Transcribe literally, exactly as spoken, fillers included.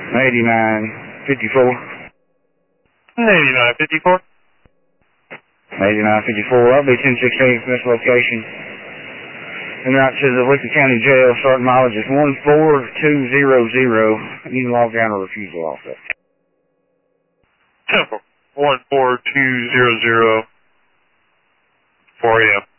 eighty-nine fifty-four. eighty-nine fifty-four. eighty-nine fifty-four. I'll be ten sixteen from this location. And out to the Lincoln County Jail. Starting mileage is one four two zero zero. You can log down a refusal also. Temple. one four two zero zero. four A M